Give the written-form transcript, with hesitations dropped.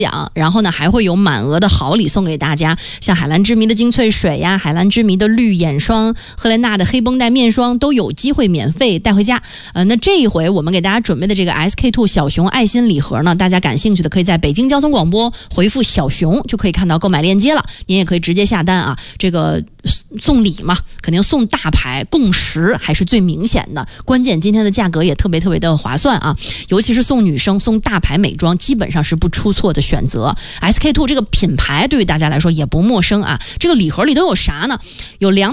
然后呢，还会有满额的好礼送给大家，像海蓝之谜的精粹水呀，海蓝之谜的绿眼霜，赫莲娜的黑绷带面霜都有机会免费带回家。那这一回我们给大家准备的这个 SK-II 小熊爱心礼盒呢，大家感兴趣的可以在北京交通广播回复小熊就可以看到购买链接了，您也可以直接下单啊。这个送礼嘛，肯定送大牌，共识还是最明显的。关键今天的价格也特别的划算啊，尤其是送女生送大牌美妆，基本上是不出错的选择。SK-II 这个品牌对于大家来说也不陌生啊。这个礼盒里都有啥呢？有2